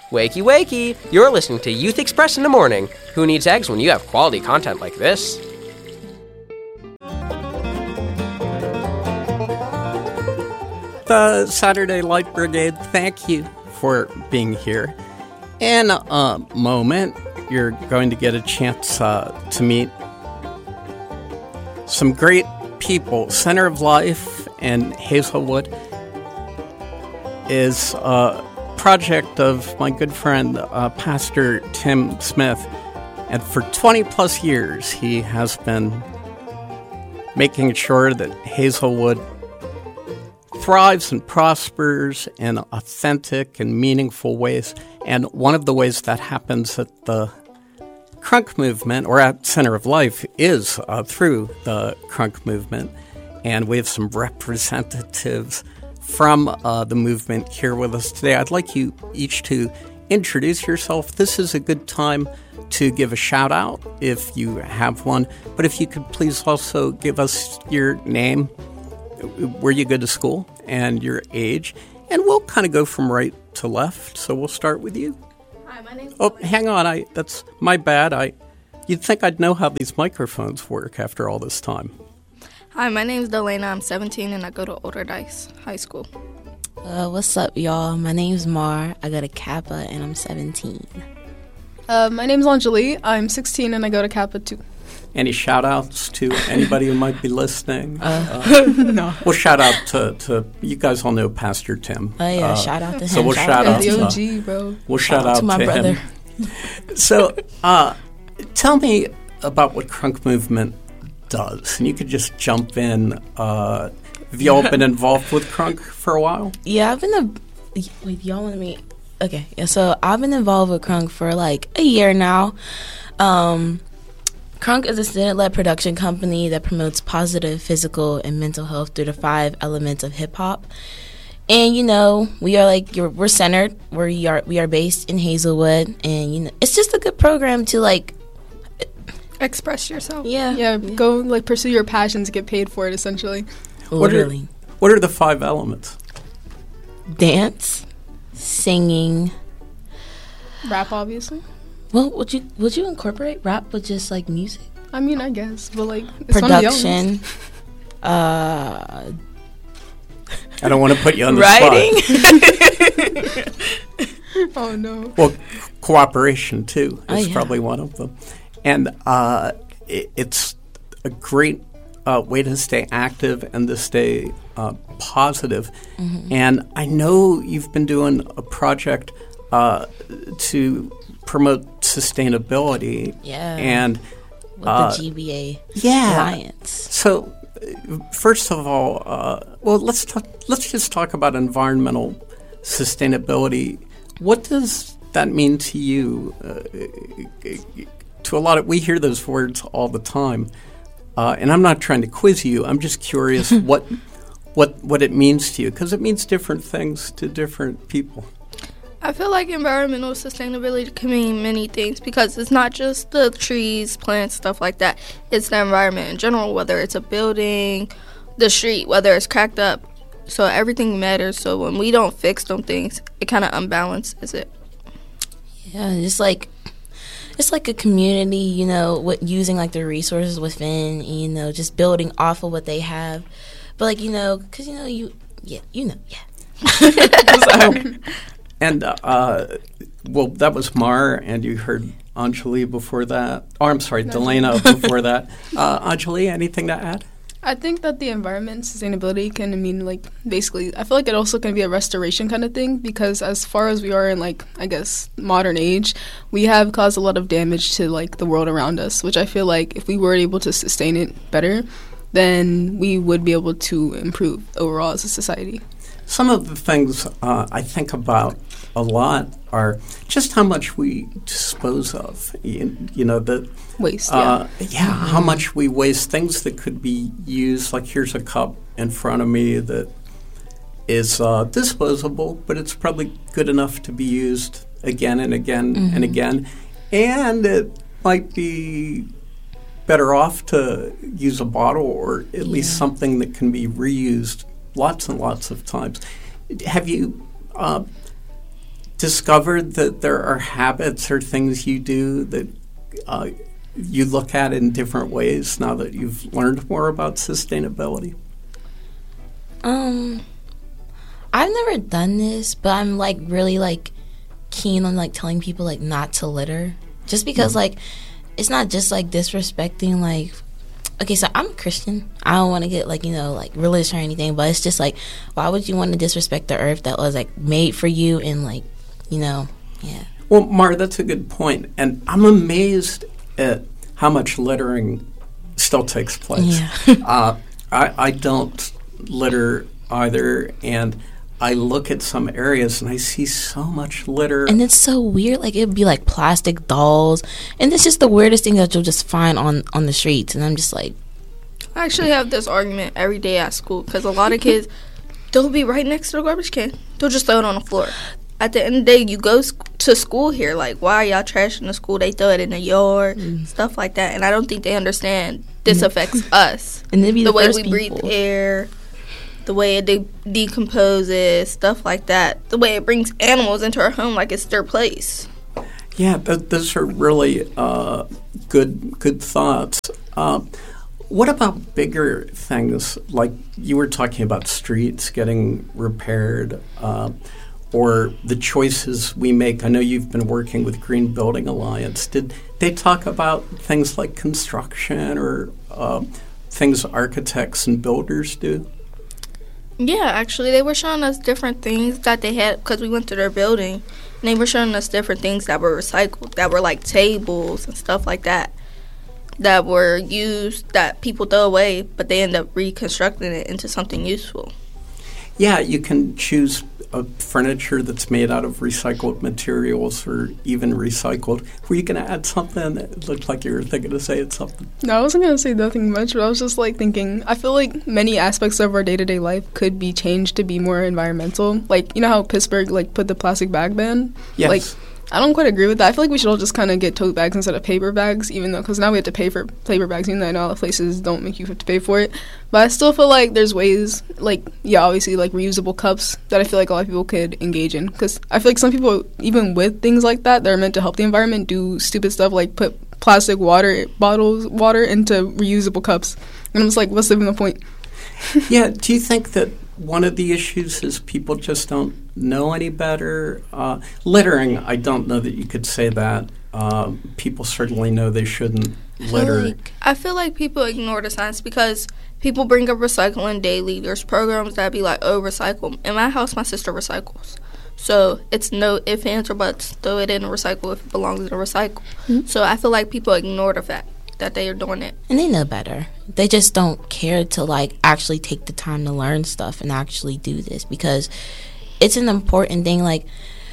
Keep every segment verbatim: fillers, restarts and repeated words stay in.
Wakey, wakey! You're listening to Youth Express in the Morning. Who needs eggs when you have quality content like this? The Saturday Light Brigade, thank you for being here. In a moment, you're going to get a chance uh, to meet some great people. Center of Life in Hazelwood is a project of my good friend, uh, Pastor Tim Smith. And for twenty plus years, he has been making sure that Hazelwood thrives and prospers in authentic and meaningful ways. And one of the ways that happens at the Crunk Movement, or at Center of Life, is uh, through the Crunk Movement. And we have some representatives from uh, the movement here with us today. I'd like you each to introduce yourself. This is a good time to give a shout out if you have one. But if you could please also give us your name, where you go to school, and your age. And we'll kind of go from right to left. So we'll start with you. Hi, my name's Oh, hang on. I that's my bad. I you'd think I'd know how these microphones work after all this time. Hi, my name's Delana. I'm seventeen and I go to Older Dice High School. Uh, what's up, y'all? My name's Mar. I go to Kappa and I'm seventeen. Uh, my name's Anjali. I'm sixteen and I go to Kappa too. Any shout outs to anybody who might be listening? Uh, Uh, No. we'll shout out to, to you guys all know Pastor Tim. Oh, yeah, Uh, shout out to him. so we'll shout, shout out out to The to- O G, bro. We'll shout shout out to my to brother. him. So, uh, tell me about what Crunk Movement does. And you could just jump in. Uh, have you all been involved with Crunk for a while? Yeah, I've been a... Wait, y'all want me... Okay, yeah, so I've been involved with Crunk for like a year now. Um... Crunk is a student-led production company that promotes positive physical and mental health through the five elements of hip-hop. And, you know, we are like, you're, we're centered, we are, we are based in Hazelwood, and, you know, it's just a good program to, like, Express yourself. Yeah. Yeah, go, like, pursue your passions, get paid for it, essentially. What are- literally What are the five elements? dance, singing. Rap, obviously. Well, would you would you incorporate rap with just, like, music? I mean, I guess, but, like, it's one of the Production, uh, I don't want to put you on the writing. elements. Oh, no. Well, cooperation, too, Oh, is yeah. probably one of them. And uh, it, it's a great uh, way to stay active and to stay uh, positive. Mm-hmm. And I know you've been doing a project uh, to promote sustainability. Yeah. And With uh, the G B A yeah. Alliance. So, uh, first of all, uh, well, let's talk, let's just talk about environmental sustainability. What does that mean to you? Uh, to a lot of, we hear those words all the time, uh, and I'm not trying to quiz you. I'm just curious what what what it means to you, because it means different things to different people. I feel like environmental sustainability can mean many things because it's not just the trees, plants, stuff like that. It's the environment in general, whether it's a building, the street, whether it's cracked up. So everything matters. So when we don't fix them things, it kind of unbalances it. Yeah, it's like it's like a community, you know, with using like the resources within, you know, just building off of what they have. But like, you know, because you know you, yeah, you know, yeah. So, and uh, well, that was Mar, and you heard Anjali before that. Oh, I'm sorry, Delana before that. Uh, Anjali, anything to add? I think that the environment sustainability can mean, like, basically, I feel like it also can be a restoration kind of thing because as far as we are in, like, I guess, modern age, we have caused a lot of damage to, like, the world around us, which I feel like if we were able to sustain it better, then we would be able to improve overall as a society. Some of the things uh, I think about a lot are just how much we dispose of. You, you know, the Waste, uh, yeah. yeah, how much we waste things that could be used. Like here's a cup in front of me that is uh, disposable, but it's probably good enough to be used again and again Mm-hmm. and again. And it might be better off to use a bottle or at least Yeah. something that can be reused lots and lots of times. Have you uh, discovered that there are habits or things you do that uh, you look at in different ways now that you've learned more about sustainability? Um, I've never done this, but I'm like really like keen on like telling people like not to litter, just because mm. like it's not just like disrespecting like. Okay, so I'm a Christian. I don't want to get, like, you know, like, religious or anything, but it's just, like, why would you want to disrespect the earth that was, like, made for you and, like, you know, yeah. Well, Mar, that's a good point. And I'm amazed at how much littering still takes place. Yeah. uh, I, I don't litter either, and I look at some areas and I see so much litter. And it's so weird. Like, it would be like plastic dolls. And it's just the weirdest thing that you'll just find on, on the streets. And I'm just like... I actually have this argument every day at school because a lot of kids, they'll be right next to the garbage can. They'll just throw it on the floor. At the end of the day, you go sc- to school here. Like, why are y'all trashing the school? They throw it in the yard, mm. stuff like that. And I don't think they understand this mm. affects us. And they be the, the way first we people. breathe air. The way it de- decomposes, stuff like that. The way it brings animals into our home like it's their place. Yeah, th- those are really uh, good good thoughts. Uh, what about bigger things, like you were talking about streets getting repaired, uh, or the choices we make? I know you've been working with Green Building Alliance. Did they talk about things like construction or uh, things architects and builders do? Yeah, actually, they were showing us different things that they had because we went to their building, and they were showing us different things that were recycled, that were like tables and stuff like that, that were used, that people throw away, but they end up reconstructing it into something useful. Yeah, you can choose a furniture that's made out of recycled materials or even recycled. Were you going to add something? It looked like you were thinking to say something. No, I wasn't going to say nothing much, but I was just like thinking, I feel like many aspects of our day-to-day life could be changed to be more environmental. Like, you know how Pittsburgh like put the plastic bag ban? Yes. Like, I don't quite agree with that. I feel like we should all just kind of get tote bags instead of paper bags, even though, because now we have to pay for paper bags, even though I know a lot of places don't make you have to pay for it. But I still feel like there's ways, like, yeah, obviously, like, reusable cups that I feel like a lot of people could engage in. Because I feel like some people, even with things like that, that are meant to help the environment, do stupid stuff like put plastic water bottles, water into reusable cups. And I'm just like, what's even the point? Yeah, do you think that one of the issues is people just don't know any better? Uh, littering, I don't know that you could say that. Uh, people certainly know they shouldn't litter. I feel, like, I feel like people ignore the science because people bring up recycling daily. There's programs that be like, oh, recycle. In my house, my sister recycles. So it's no ifs, ands, or buts. Throw it in a recycle if it belongs in a recycle. Mm-hmm. So I feel like people ignore the fact that they are doing it. And they know better. They just don't care to, like, actually take the time to learn stuff and actually do this because it's an important thing. Like,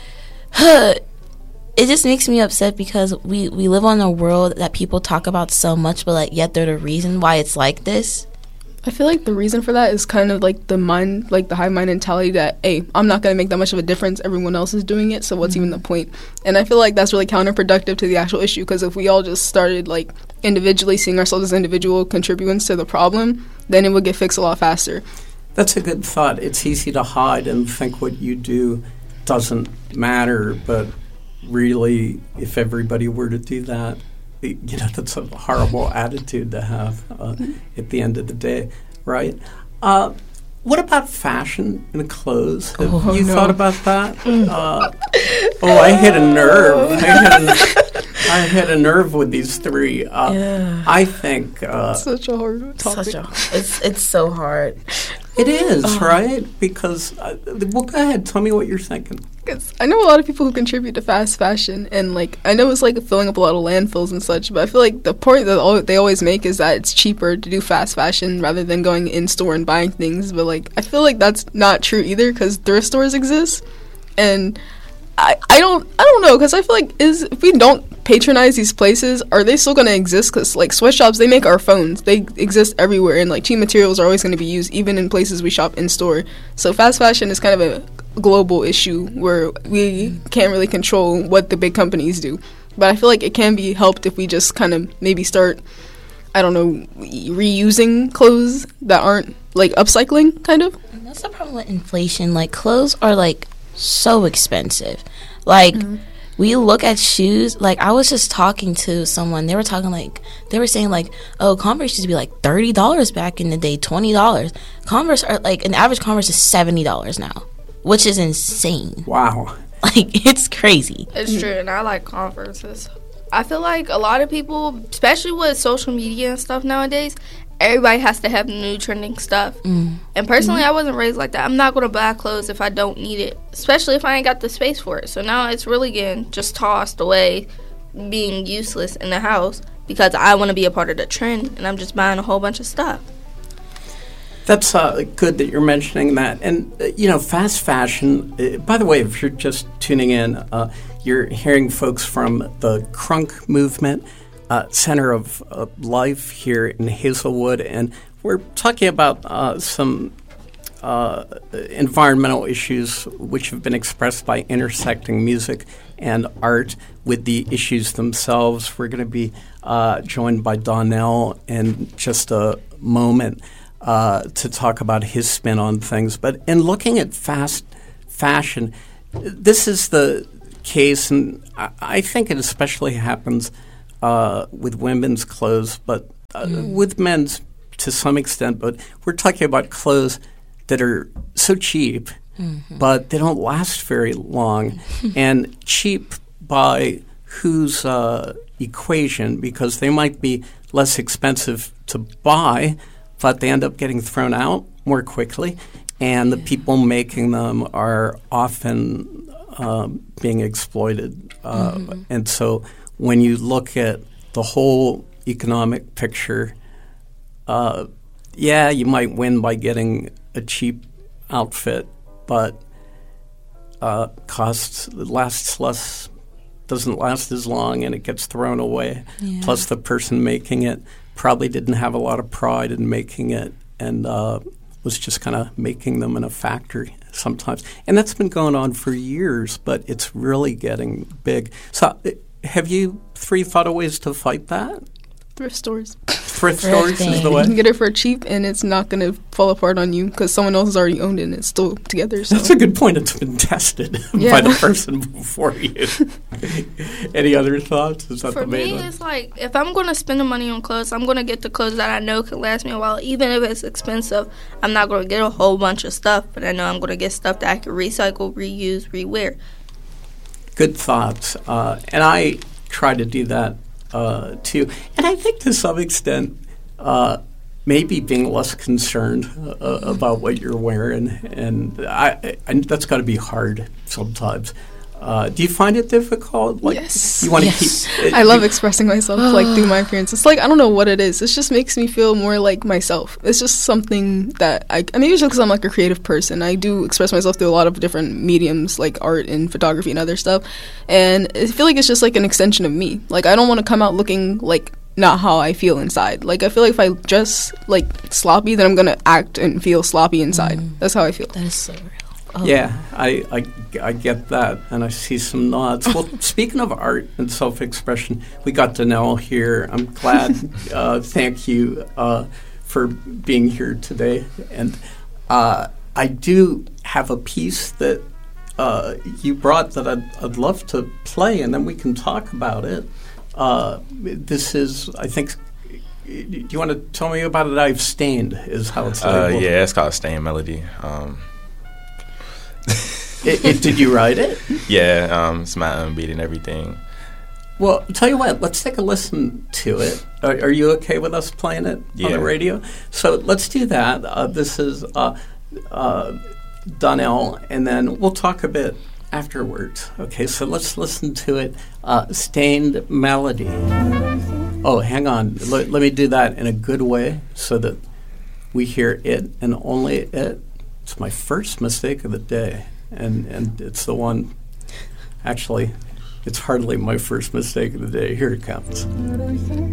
huh, it just makes me upset because we, we live on a world that people talk about so much, but, like, yet they're the reason why it's like this. I feel like the reason for that is kind of like the mind, like the hive mind mentality that, hey, I'm not going to make that much of a difference. Everyone else is doing it, so what's mm-hmm. even the point? And I feel like that's really counterproductive to the actual issue because if we all just started like individually seeing ourselves as individual contributors to the problem, then it would get fixed a lot faster. That's a good thought. It's easy to hide and think what you do doesn't matter, but really, if everybody were to do that, you know, that's a horrible attitude to have uh, at the end of the day, right? Uh, what about fashion and clothes? Have oh, you no. thought about that? Uh, oh, I hit a nerve. I hit a, I hit a nerve with these three. Uh, yeah. I think uh, it's such a hard topic. Such a, it's it's so hard. It is, uh, right? Because, uh, well, go ahead. Tell me what you're thinking. Because I know a lot of people who contribute to fast fashion, and, like, I know it's, like, filling up a lot of landfills and such, but I feel like the point that all, they always make is that it's cheaper to do fast fashion rather than going in-store and buying things, but, like, I feel like that's not true either because thrift stores exist, and I, I don't I don't know, because I feel like is if we don't patronize these places, are they still going to exist? Because, like, sweatshops, they make our phones. They exist everywhere, and, like, cheap materials are always going to be used, even in places we shop in-store. So fast fashion is kind of a global issue where we can't really control what the big companies do. But I feel like it can be helped if we just kind of maybe start, I don't know, reusing clothes that aren't, like, upcycling, kind of. And that's the problem with inflation. Like, clothes are, like, so expensive. Like, mm-hmm. we look at shoes. Like, I was just talking to someone. They were talking, like, they were saying, like, oh, Converse used to be, like, thirty dollars back in the day, twenty dollars. Converse are, like, an average Converse is seventy dollars now, which is insane. Wow. Like, it's crazy. It's true, and I like Converses. I feel like a lot of people, especially with social media and stuff nowadays, everybody has to have new trending stuff. Mm. And personally, mm-hmm. I wasn't raised like that. I'm not going to buy clothes if I don't need it, especially if I ain't got the space for it. So now it's really getting just tossed away, being useless in the house because I want to be a part of the trend, and I'm just buying a whole bunch of stuff. That's uh, good that you're mentioning that. And, uh, you know, fast fashion, uh, by the way, if you're just tuning in, uh, you're hearing folks from the Crunk movement, uh, Center of uh, Life here in Hazelwood, and we're talking about uh, some uh, environmental issues which have been expressed by intersecting music and art with the issues themselves. We're going to be uh, joined by Donnell in just a moment. Uh, to talk about his spin on things. But in looking at fast fashion, this is the case, and I, I think it especially happens uh, with women's clothes, but uh, mm. with men's to some extent. But we're talking about clothes that are so cheap, mm-hmm. but they don't last very long. And cheap by whose uh, equation? Because they might be less expensive to buy, but they end up getting thrown out more quickly, and the people making them are often uh, being exploited. Uh, mm-hmm. And so when you look at the whole economic picture, uh, yeah, you might win by getting a cheap outfit, but uh, costs lasts less, doesn't last as long, and it gets thrown away. Yeah. Plus the person making it probably didn't have a lot of pride in making it and uh, was just kind of making them in a factory sometimes. And that's been going on for years, but it's really getting big. So uh, have you three thought of ways to fight that? Thrift stores. Thrift stores is the way? You can get it for cheap, and it's not going to fall apart on you because someone else has already owned it and it's still together. So. That's a good point. It's been tested yeah. by the person before you. Any other thoughts? Is that for the main me, one? It's like if I'm going to spend the money on clothes, I'm going to get the clothes that I know can last me a while. Even if it's expensive, I'm not going to get a whole bunch of stuff, but I know I'm going to get stuff that I can recycle, reuse, rewear. Good thoughts. Uh, and I try to do that. Uh, too. And I think to some extent, uh, maybe being less concerned uh, about what you're wearing, and I, I that's got to be hard sometimes. Uh, do you find it difficult? Like, yes. You want to yes. keep. Uh, I love expressing myself, like through my appearance. It's like I don't know what it is. It just makes me feel more like myself. It's just something that I. I mean, maybe it's because I'm like a creative person. I do express myself through a lot of different mediums, like art and photography and other stuff. And I feel like it's just like an extension of me. Like I don't want to come out looking like not how I feel inside. Like I feel like if I dress like sloppy, then I'm gonna act and feel sloppy inside. Mm. That's how I feel. That is so real. Oh. Yeah, I, I, I get that, and I see some nods. Well, speaking of art and self-expression, we got Donnell here. I'm glad. uh, thank you uh, for being here today. And uh, I do have a piece that uh, you brought that I'd, I'd love to play, and then we can talk about it. Uh, this is, I think, do you want to tell me about it? I've Stained is how it's labeled. Uh, yeah, it's called Stained Melody. Um it, it, did you write it? Yeah, um, it's my own beat and everything. Well, tell you what, let's take a listen to it. Are, are you okay with us playing it yeah. on the radio? So let's do that. Uh, this is uh, uh, Donnell, and then we'll talk a bit afterwards. Okay, so let's listen to it. Uh, Stained Melody. Oh, hang on. L- let me do that in a good way so that we hear it and only it. It's my first mistake of the day, and, and it's the one, actually, it's hardly my first mistake of the day. Here it comes.